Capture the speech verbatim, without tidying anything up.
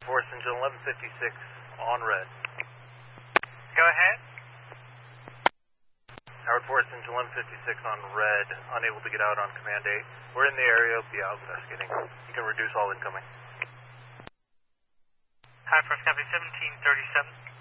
Force engine eleven fifty-six on red. Go ahead. Howard Force engine eleven fifty-six on red, unable to get out on command eight. We're in the area, be out investigating. You can reduce all incoming. Howard Force copy seventeen thirty-seven.